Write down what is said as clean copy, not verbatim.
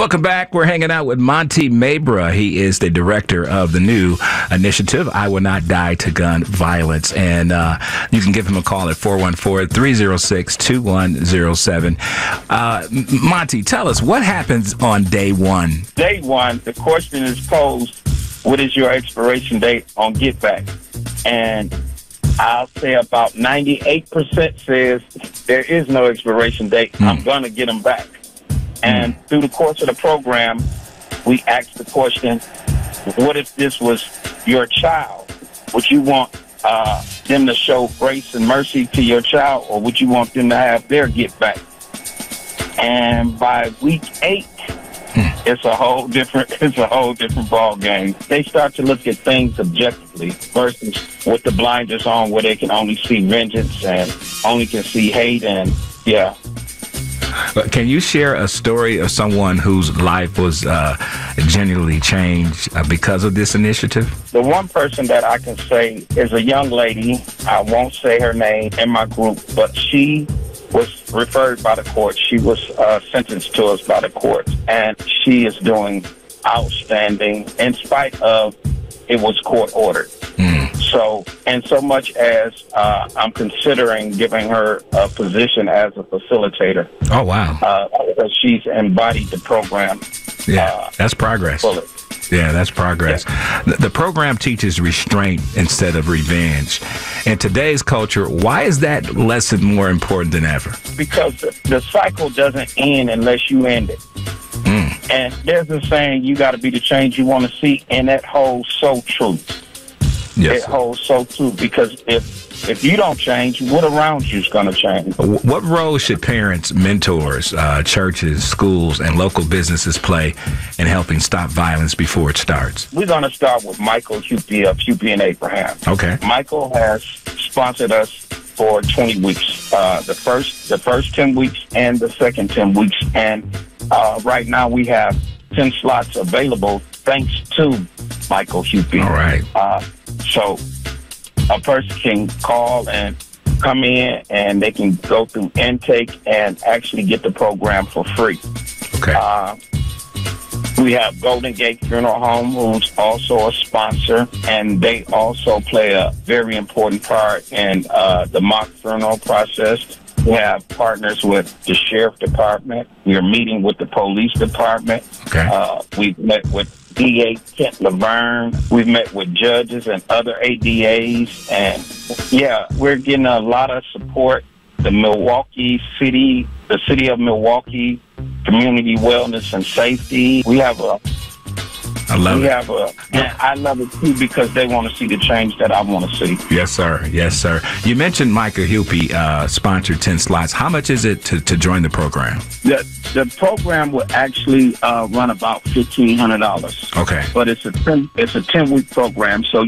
Welcome back. We're hanging out with Monty Mabra. He is the director of the new initiative, I Will Not Die to Gun Violence. And you can give him a call at 414-306-2107. Monty, tell us, what happens on day one? Day one, the question is posed, what is your expiration date on Get Back? And I'll say about 98% says there is no expiration date. I'm going to get them back. And through the course of the program, we asked the question, what if this was your child? Would you want them to show grace and mercy to your child, or would you want them to have their get back? And by week 8, it's a whole different ball game. They start to look at things objectively versus with the blinders on, where they can only see vengeance and only can see hate. And Can you share a story of someone whose life was genuinely changed because of this initiative? The one person that I can say is a young lady. I won't say her name in my group, but she was referred by the court. She was sentenced to us by the court, and she is doing outstanding in spite of it was court ordered. So, and so much as I'm considering giving her a position as a facilitator. Oh, wow. Because she's embodied the program. Yeah, that's progress. Fully. Yeah, that's progress. Yeah. The program teaches restraint instead of revenge. In today's culture, why is that lesson more important than ever? Because the cycle doesn't end unless you end it. And there's a saying, you got to be the change you want to see, and that holds so true. Yes. It holds so true, because if you don't change, what around you is going to change. What role should parents, mentors, churches, schools, and local businesses play in helping stop violence before it starts? We're going to start with Michael Hupie of Hupie and Abraham. Okay. Michael has sponsored us for 20 weeks, the first 10 weeks and the second 10 weeks. And right now we have 10 slots available thanks to Michael Hupie. All right. So a person can call and come in, and they can go through intake and actually get the program for free. Okay. We have Golden Gate Funeral Home, who's also a sponsor, and they also play a very important part in the mock funeral process. We have partners with the Sheriff Department. We are meeting with the Police Department. Okay. We've met with DA Kent Laverne. We've met with judges and other ADAs. And, yeah, we're getting a lot of support. The City of Milwaukee Community Wellness and Safety. We have I love it too, because they want to see the change that I want to see. Yes, sir. Yes, sir. You mentioned Michael Hupie sponsored 10 slots. How much is it to join the program? The program will actually run about $1,500. Okay. But it's a 10-week program, so